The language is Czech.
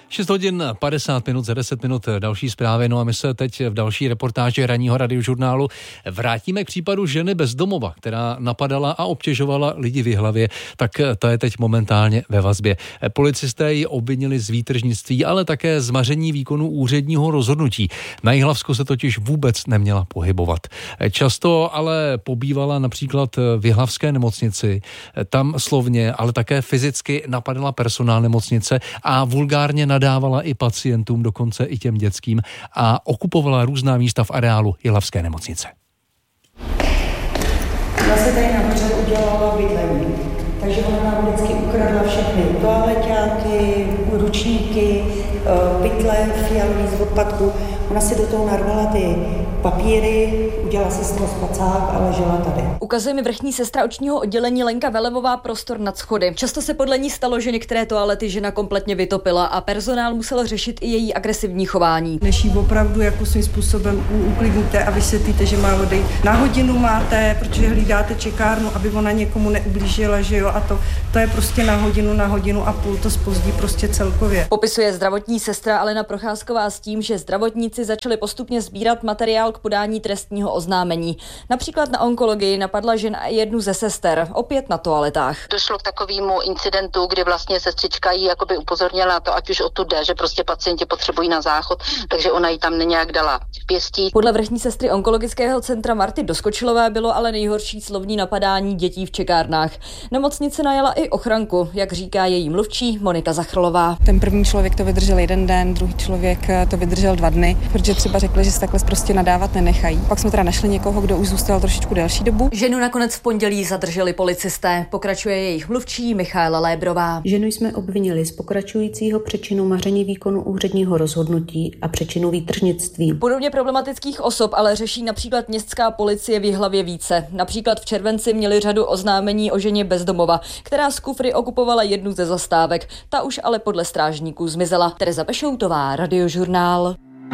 6 hodin 50 minut za 10 minut další zprávy. No a my se teď v další reportáži ranního radiožurnálu vrátíme k případu ženy bezdomova, která napadala a obtěžovala lidi v Jihlavě. Tak ta je teď momentálně ve vazbě. Policisté ji obvinili z výtržnictví, ale také z maření výkonu úředního rozhodnutí. Na Jihlavsku se totiž vůbec neměla pohybovat. Často ale pobývala například v jihlavské nemocnici. Tam slovně, ale také fyzicky napadala personál nemocnice a vulgárně nadávala i pacientům, dokonce i těm dětským, a okupovala různá místa v areálu jihlavské nemocnice. Ona se tady nahoře udělala bydlení, takže ona nám vždycky ukradla všechny toaleťáky, ručníky, pytle fialový z odpadku. Ona si do toho narvala ty papíry, udělala si z toho spacák a ležela tady. Ukazuje mi vrchní sestra očního oddělení Lenka Velevová prostor nad schody. Často se podle ní stalo, že některé toalety žena kompletně vytopila a personál musel řešit i její agresivní chování. Než ji opravdu jako svým způsobem uklidníte a vysvětlíte, že má odejít. Na hodinu máte, protože hlídáte čekárnu, aby ona někomu neublížila, že jo, a to je prostě na hodinu a půl, to zpozdí prostě celkově. Popisuje zdravotní sestra Alena Procházková s tím, že zdravotníci začali postupně sbírat materiál k podání trestního oznámení. Například na onkologii napadla žena jednu ze sester, opět na toaletách. Došlo k takovému incidentu, kdy vlastně sestřička jí jakoby upozornila na to, ať už odtud jde, že prostě pacienti potřebují na záchod, takže ona jí tam nějak dala v pěstí. Podle vrchní sestry onkologického centra Marty Doskočilové bylo ale nejhorší slovní napadání dětí v čekárnách. Nemocnice najala i ochranku, jak říká její mluvčí Monika Zachrlová. Ten první člověk to vydržel 1 den, druhý člověk to vydržel 2 dny, protože třeba řekli, že se takhle prostě nadávat nenechají. Pak jsme teda našli někoho, kdo už zůstal trošičku delší dobu. Ženu nakonec v pondělí zadrželi policisté. Pokračuje jejich mluvčí Michaela Lébrová. Ženu jsme obvinili z pokračujícího přečinu maření výkonu úředního rozhodnutí a přečinu výtržnictví. Podobně problematických osob ale řeší například městská policie v Jihlavě více. Například v červenci měli řadu oznámení o ženě bezdomova, která z kufry okupovala jednu ze zastávek. Ta už ale podle strážníků zmizela. Tereza Pešoutová, Radiožurnál.